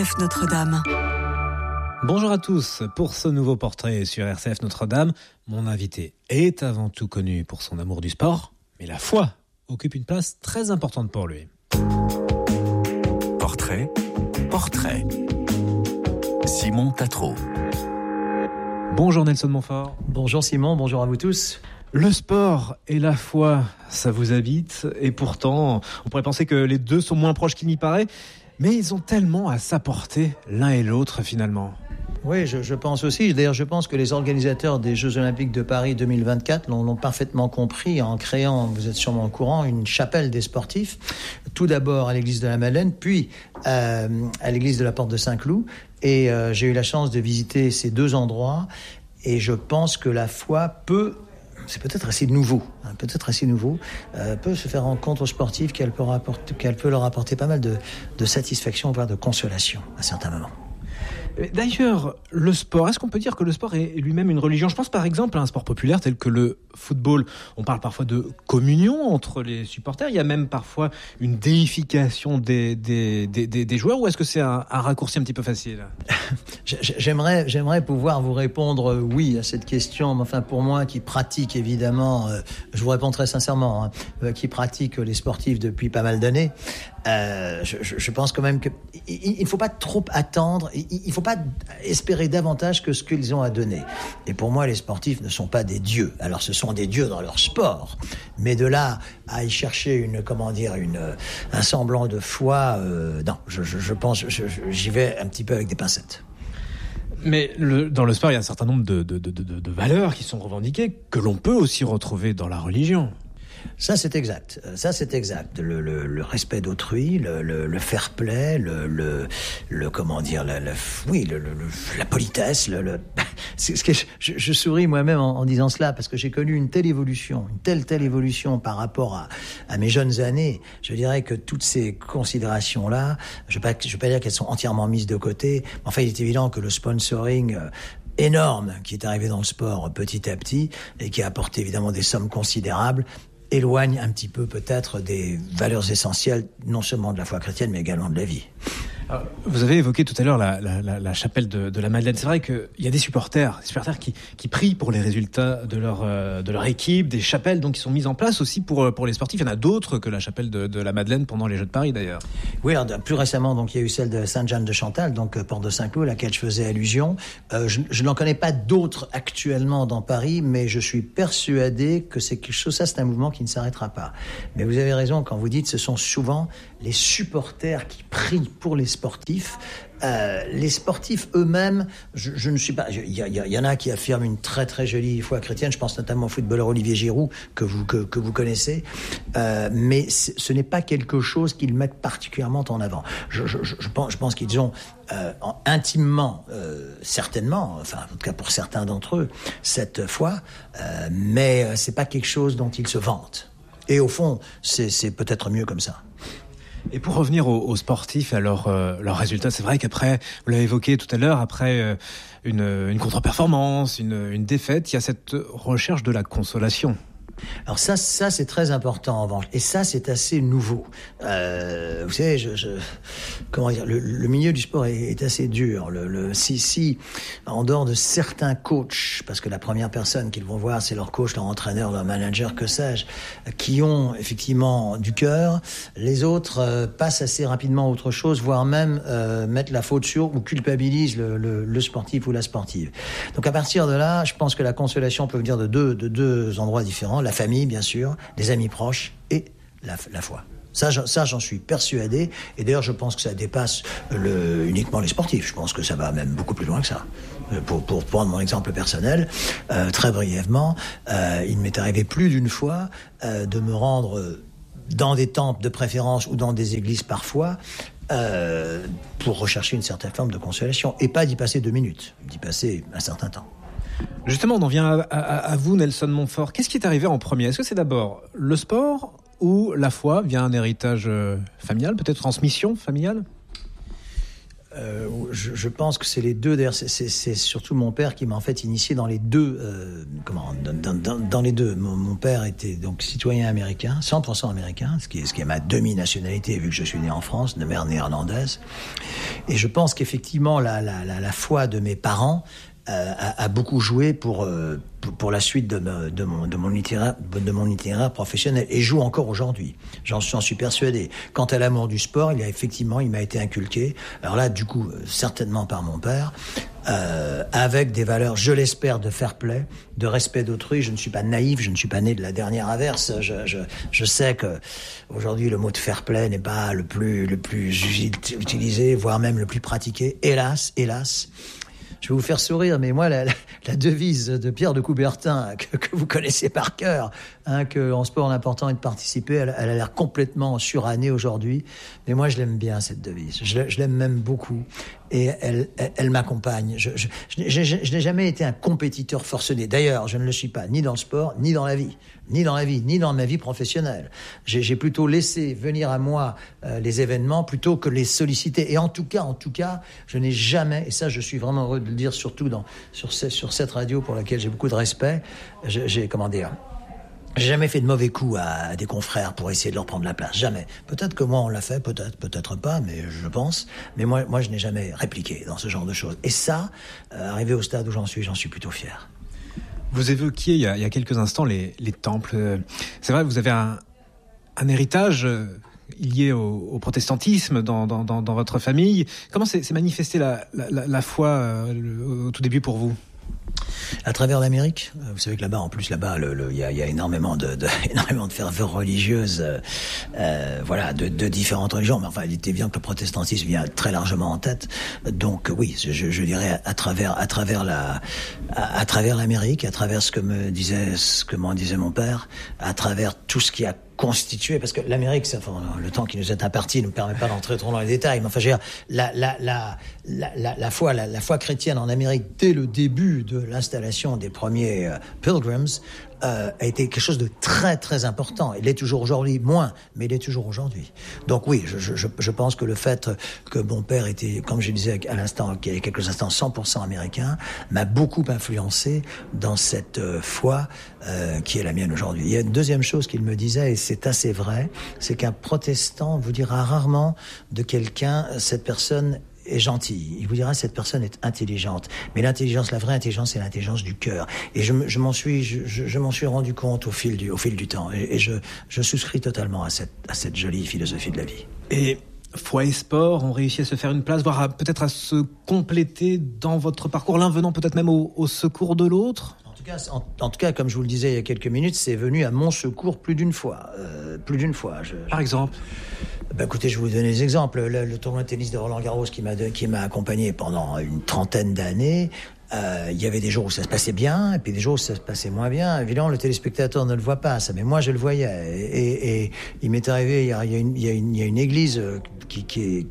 Notre-Dame. Bonjour à tous. Pour ce nouveau portrait sur RCF Notre-Dame, mon invité est avant tout connu pour son amour du sport, mais la foi occupe une place très importante pour lui. Portrait. Simon Tatro. Bonjour Nelson Montfort. Bonjour Simon, bonjour à vous tous. Le sport et la foi, ça vous habite, et pourtant, on pourrait penser que les deux sont moins proches qu'il n'y paraît, mais ils ont tellement à s'apporter l'un et l'autre finalement. Oui, je pense aussi. D'ailleurs, je pense que les organisateurs des Jeux Olympiques de Paris 2024 l'ont parfaitement compris en créant, vous êtes sûrement au courant, une chapelle des sportifs. Tout d'abord à l'église de la Madeleine, puis à l'église de la Porte de Saint-Cloud. Et j'ai eu la chance de visiter ces deux endroits. Et je pense que la foi peut... C'est peut-être assez nouveau, peut se faire rendre compte aux sportifs qu'elle peut leur apporter pas mal de satisfaction, voire de consolation à certains moments. D'ailleurs, le sport, est-ce qu'on peut dire que le sport est lui-même une religion ? Je pense par exemple à un sport populaire tel que le football. On parle parfois de communion entre les supporters. Il y a même parfois une déification des joueurs. Ou est-ce que c'est un raccourci un petit peu facile ? J'aimerais pouvoir vous répondre oui à cette question. Mais enfin, pour moi qui pratique évidemment, je vous réponds très sincèrement, qui pratique les sportifs depuis pas mal d'années, je pense quand même qu'il ne faut pas trop attendre, il ne faut pas espérer davantage que ce qu'ils ont à donner. Et pour moi, les sportifs ne sont pas des dieux. Alors, ce sont des dieux dans leur sport, mais de là à y chercher un semblant de foi, non, je pense, j'y vais un petit peu avec des pincettes. Mais dans le sport, il y a un certain nombre de valeurs qui sont revendiquées, que l'on peut aussi retrouver dans la religion. Ça, c'est exact. Le respect d'autrui, le fair play, la politesse, je souris moi-même en disant cela parce que j'ai connu une telle évolution par rapport à mes jeunes années. Je dirais que toutes ces considérations-là, je vais pas dire qu'elles sont entièrement mises de côté. Mais enfin, il est évident que le sponsoring énorme qui est arrivé dans le sport petit à petit et qui a apporté évidemment des sommes considérables éloigne un petit peu peut-être des valeurs essentielles, non seulement de la foi chrétienne, mais également de la vie. Alors, vous avez évoqué tout à l'heure la chapelle de la Madeleine. C'est vrai qu'il y a des supporters qui prient pour les résultats de leur équipe, des chapelles donc qui sont mises en place aussi pour les sportifs. Il y en a d'autres que la chapelle de la Madeleine pendant les Jeux de Paris d'ailleurs. Oui, alors, plus récemment, donc, il y a eu celle de Sainte-Jeanne de Chantal, donc Porte de Saint-Cloud, à laquelle je faisais allusion. Je n'en connais pas d'autres actuellement dans Paris, mais je suis persuadé que c'est quelque chose, ça c'est un mouvement qui ne s'arrêtera pas. Mais vous avez raison quand vous dites ce sont souvent les supporters qui prient pour les sportifs. Les sportifs eux-mêmes, je ne suis pas... Il y en a qui affirment une très très jolie foi chrétienne. Je pense notamment au footballeur Olivier Giroud que vous connaissez. Mais ce n'est pas quelque chose qu'ils mettent particulièrement en avant. Je pense qu'ils ont intimement, certainement, enfin en tout cas pour certains d'entre eux, cette foi, mais c'est pas quelque chose dont ils se vantent. Et au fond, c'est peut-être mieux comme ça. Et pour revenir aux sportifs, à leurs résultats, c'est vrai qu'après, vous l'avez évoqué tout à l'heure, après une contre-performance, une défaite, il y a cette recherche de la consolation. Alors ça c'est très important en revanche, et ça c'est assez nouveau. Vous savez, comment dire, le milieu du sport est assez dur. Si en dehors de certains coachs, parce que la première personne qu'ils vont voir c'est leur coach, leur entraîneur, leur manager, que sais-je, qui ont effectivement du cœur, les autres passent assez rapidement à autre chose, voire même mettent la faute sur ou culpabilisent le sportif ou la sportive. Donc à partir de là, je pense que la consolation peut venir de deux endroits différents. La famille, bien sûr, des amis proches et la foi. Ça, j'en suis persuadé. Et d'ailleurs, je pense que ça dépasse uniquement les sportifs. Je pense que ça va même beaucoup plus loin que ça. Pour prendre mon exemple personnel, très brièvement, il m'est arrivé plus d'une fois de me rendre dans des temples de préférence ou dans des églises parfois, pour rechercher une certaine forme de consolation. Et pas d'y passer 2 minutes, d'y passer un certain temps. Justement, on en vient à vous, Nelson Montfort. Qu'est-ce qui est arrivé en premier ? Est-ce que c'est d'abord le sport ou la foi via un héritage familial, peut-être transmission familiale ? je pense que c'est les deux. D'ailleurs, c'est surtout mon père qui m'a en fait initié dans les deux. Dans les deux. Mon père était donc citoyen américain, 100% américain, ce qui est ma demi-nationalité vu que je suis né en France, de mère néerlandaise. Et je pense qu'effectivement la foi de mes parents a beaucoup joué pour la suite de mon itinéraire professionnel et joue encore aujourd'hui. J'en suis persuadé. Quant à l'amour du sport, il m'a été inculqué. Alors là, du coup, certainement par mon père, avec des valeurs, je l'espère, de fair play, de respect d'autrui. Je ne suis pas naïf, je ne suis pas né de la dernière averse. Je sais que aujourd'hui le mot de fair play n'est pas le plus utilisé, voire même le plus pratiqué. Hélas. Je vais vous faire sourire, mais moi, la devise de Pierre de Coubertin, que vous connaissez par cœur, que en sport l'important est de participer, elle a l'air complètement surannée aujourd'hui. Mais moi, je l'aime bien, cette devise. Je l'aime même beaucoup. Et elle m'accompagne. Je n'ai jamais été un compétiteur forcené. D'ailleurs, je ne le suis pas, ni dans le sport, ni dans la vie. Ni dans ma vie professionnelle. J'ai plutôt laissé venir à moi les événements plutôt que les solliciter. Et en tout cas, je n'ai jamais, et ça je suis vraiment heureux de le dire, surtout sur cette radio pour laquelle j'ai beaucoup de respect, j'ai jamais fait de mauvais coups à des confrères pour essayer de leur prendre la place. Jamais. Peut-être que moi on l'a fait, peut-être pas, mais je pense. Mais moi je n'ai jamais répliqué dans ce genre de choses. Et ça, arrivé au stade où j'en suis plutôt fier. Vous évoquiez il y a quelques instants les temples. C'est vrai, vous avez un héritage lié au protestantisme dans votre famille. Comment s'est manifestée la foi au tout début pour vous ? À travers l'Amérique, vous savez que là-bas, il y a énormément de ferveur religieuse, de différentes religions. Mais enfin, il était bien que le protestantisme vient très largement en tête. Donc oui, je dirais à travers l'Amérique, à travers ce que m'en disait mon père, à travers tout ce qui a constitué, parce que l'Amérique, le temps qui nous est imparti ne nous permet pas d'entrer trop dans les détails, mais enfin, je veux dire, la foi chrétienne en Amérique, dès le début de l'installation des premiers Pilgrims, a été quelque chose de très très important. Il l'est toujours aujourd'hui, moins, mais il est toujours aujourd'hui. Donc oui, je pense que le fait que mon père était, comme je disais à l'instant, il y a quelques instants, 100% américain, m'a beaucoup influencé dans cette foi qui est la mienne aujourd'hui. Il y a une deuxième chose qu'il me disait, et c'est assez vrai, c'est qu'un protestant vous dira rarement de quelqu'un, cette personne est gentil. Il vous dira cette personne est intelligente. Mais l'intelligence, la vraie intelligence, c'est l'intelligence du cœur. Et je m'en suis rendu compte au fil du temps. Et je souscris totalement à cette jolie philosophie de la vie. Et foi et sport ont réussi à se faire une place, voire peut-être à se compléter dans votre parcours, l'un venant peut-être même au secours de l'autre. En tout cas, comme je vous le disais il y a quelques minutes, c'est venu à mon secours plus d'une fois. Par exemple ? Écoutez, je vais vous donner des exemples. Le tournoi de tennis de Roland-Garros qui m'a accompagné pendant une trentaine d'années. Il y avait des jours où ça se passait bien, et puis des jours où ça se passait moins bien. Évidemment, le téléspectateur ne le voit pas, ça, mais moi je le voyais. Et il m'est arrivé, il y a une église qui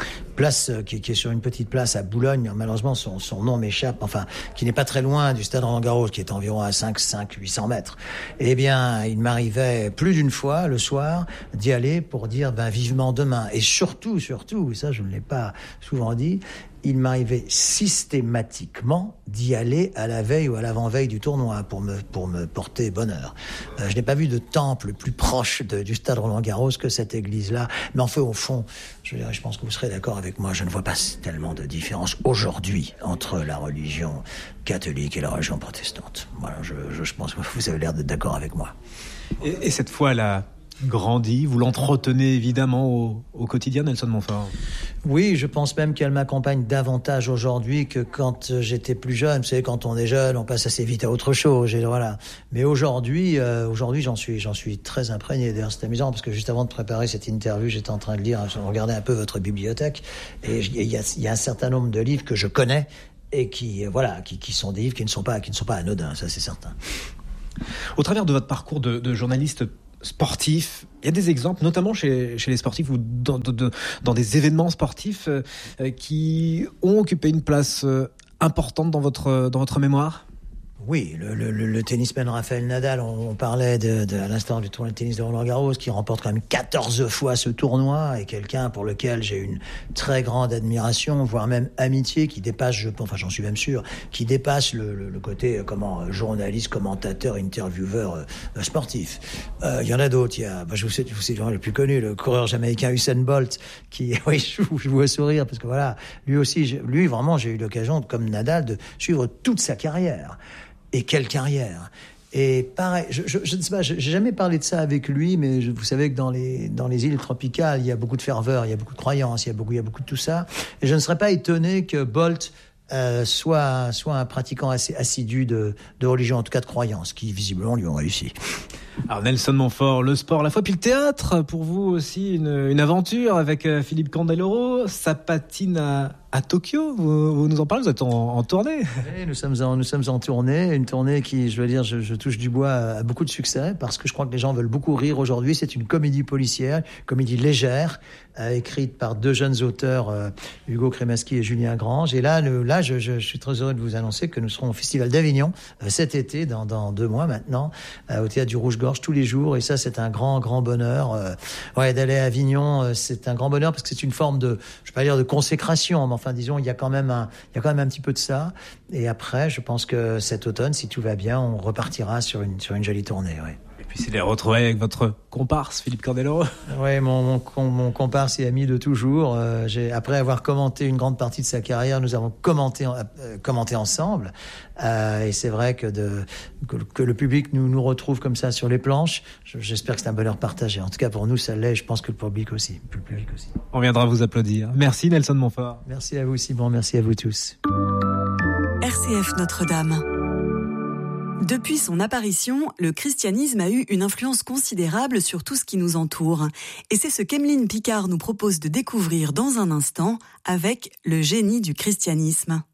est sur une petite place à Boulogne. Malheureusement, son nom m'échappe. Enfin, qui n'est pas très loin du stade Roland-Garros, qui est environ à 800 mètres. Eh bien, il m'arrivait plus d'une fois le soir d'y aller pour dire vivement demain. Et surtout, ça je ne l'ai pas souvent dit, il m'arrivait systématiquement d'y aller à la veille ou à l'avant-veille du tournoi pour me porter bonheur. Je n'ai pas vu de temple plus proche du stade Roland-Garros que cette église-là. Mais enfin, au fond, je pense que vous serez d'accord avec moi, je ne vois pas tellement de différence aujourd'hui entre la religion catholique et la religion protestante. Voilà, je pense que vous avez l'air d'être d'accord avec moi. Et cette fois-là, grandit, vous l'entretenez évidemment au quotidien, Nelson Montfort? Oui, je pense même qu'elle m'accompagne davantage aujourd'hui que quand j'étais plus jeune. Vous savez, quand on est jeune, on passe assez vite à autre chose. Et voilà. Mais aujourd'hui, j'en suis très imprégné. D'ailleurs, c'est amusant parce que juste avant de préparer cette interview, j'étais en train de lire, je regardais un peu votre bibliothèque, et il y a un certain nombre de livres que je connais et qui sont des livres qui ne sont pas anodins. Ça, c'est certain. Au travers de votre parcours de journaliste sportif, il y a des exemples, notamment chez les sportifs ou dans des événements sportifs qui ont occupé une place importante dans votre mémoire? Oui, le tennisman Rafael Nadal, on parlait à l'instant du tournoi de tennis de Roland-Garros, qui remporte quand même 14 fois ce tournoi, et quelqu'un pour lequel j'ai une très grande admiration, voire même amitié, qui dépasse, j'en suis même sûr, qui dépasse le côté journaliste, commentateur, intervieweur sportif. Il y en a d'autres. Je vous sais le plus connu, le coureur jamaïcain Usain Bolt, qui, oui, je vous vois sourire, parce que voilà, lui vraiment, j'ai eu l'occasion, comme Nadal, de suivre toute sa carrière. Et quelle carrière! Et pareil, je ne sais pas, j'ai jamais parlé de ça avec lui, mais vous savez que dans les îles tropicales, il y a beaucoup de ferveur, il y a beaucoup de croyances, il y a beaucoup de tout ça. Et je ne serais pas étonné que Bolt soit un pratiquant assez assidu de religion, en tout cas de croyance, qui visiblement lui ont réussi. Alors Nelson Montfort, le sport, la foi, puis le théâtre, pour vous aussi une aventure avec Philippe Candeloro. Ça patine à Tokyo, vous nous en parlez, vous êtes en tournée. Oui, nous sommes en tournée, une tournée qui, je veux dire, je touche du bois, a beaucoup de succès, parce que je crois que les gens veulent beaucoup rire aujourd'hui. C'est une comédie policière, comédie légère, écrite par deux jeunes auteurs, Hugo Crémasky et Julien Grange. Et là, je suis très heureux de vous annoncer que nous serons au Festival d'Avignon cet été, dans 2 mois maintenant, au Théâtre du Rouge-Gorge tous les jours. Et ça, c'est un grand bonheur. D'aller à Avignon, c'est un grand bonheur, parce que c'est une forme de, je vais pas dire de consécration, mais enfin, disons, il y a quand même un petit peu de ça. Et après, je pense que cet automne, si tout va bien, on repartira sur une jolie tournée, oui. Et puis c'est les retrouvailles avec votre comparse, Philippe Candeloro. Oui, mon comparse et ami de toujours. Après avoir commenté une grande partie de sa carrière, nous avons commenté ensemble. Et c'est vrai que le public nous retrouve comme ça sur les planches. J'espère que c'est un bonheur partagé. En tout cas, pour nous, ça l'est. Je pense que le public aussi. On viendra vous applaudir. Merci Nelson Montfort. Merci à vous, Simon. Merci à vous tous. RCF Notre-Dame. Depuis son apparition, le christianisme a eu une influence considérable sur tout ce qui nous entoure. Et c'est ce qu'Emeline Picard nous propose de découvrir dans un instant avec le génie du christianisme.